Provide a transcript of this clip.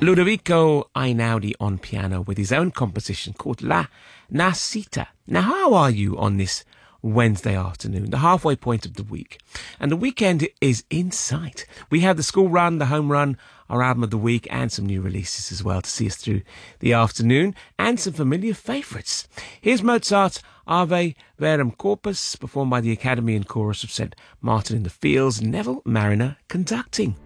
Ludovico Einaudi on piano with his own composition called La Nascita. Now, how are you on this Wednesday afternoon, the halfway point of the week? And the weekend is in sight. We have the school run, the home run, our album of the week, and some new releases as well to see us through the afternoon, and some familiar favourites. Here's Mozart's Ave Verum Corpus, performed by the Academy and Chorus of St. Martin in the Fields, Neville Marriner conducting.